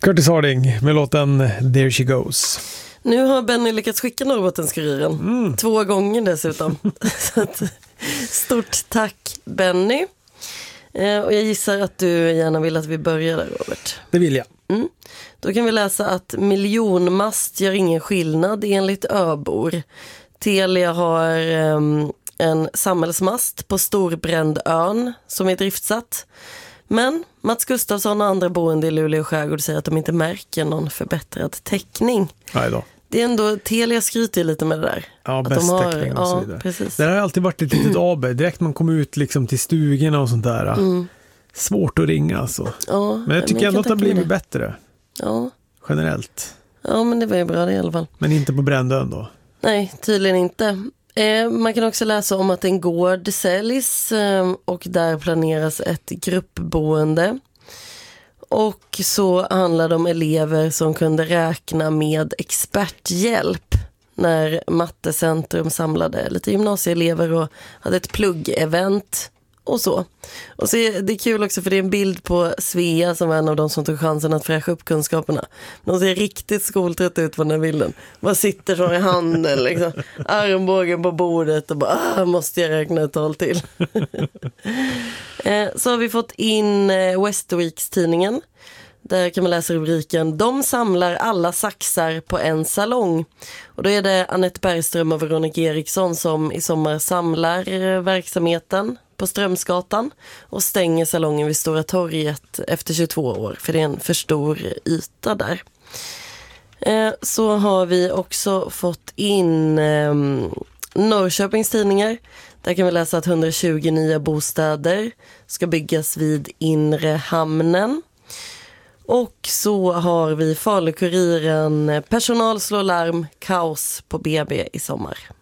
Curtis Harding med låten There She Goes. Nu har Benny lyckats skicka Norrbottenskuriren 2 gånger dessutom. Så att, stort tack Benny. Och jag gissar att du gärna vill att vi börjar där, Robert. Det vill jag. Då kan vi läsa att miljonmast gör ingen skillnad enligt öbor. Telia har en samhällsmast på Storbrändön som är driftsatt. Men Mats Gustafsson och andra boende i Luleå skärgård säger att de inte märker någon förbättrad täckning. Nej då. Det är ändå, Telia skryter lite med det där. Ja, bäst täckning och så vidare. Precis. Det har alltid varit ett litet AB. Direkt man kommer ut liksom till stugorna och sånt där. Svårt att ringa alltså. Ja, men jag tycker ändå att det har blivit bättre. Ja. Generellt. Ja, men det var ju bra det i alla fall. Men inte på Brändön då? Nej, tydligen inte. Man kan också läsa om att en gård säljs och där planeras ett gruppboende. Och så handlar det om elever som kunde räkna med experthjälp när Mattecentrum samlade lite gymnasieelever och hade ett pluggevent och så. Och så är det kul också för det är en bild på Svea som var en av de som tog chansen att fräscha upp kunskaperna. De ser riktigt skoltrött ut på den här bilden. Bara sitter så i handen liksom. Armbågen på bordet och bara måste jag räkna ett tal till. Så har vi fått in Westweeks-tidningen. Där kan man läsa rubriken "De samlar alla saxar på en salong". Och då är det Annette Bergström och Veronica Eriksson som i sommar samlar verksamheten på Strömsgatan och stänger salongen vid Stora torget efter 22 år för det är en för stor yta där. Så har vi också fått in Norrköpings tidningar. Där kan vi läsa att 120 nya bostäder ska byggas vid inre hamnen. Och så har vi Falukuriren, personal slår larm, kaos på BB i sommar.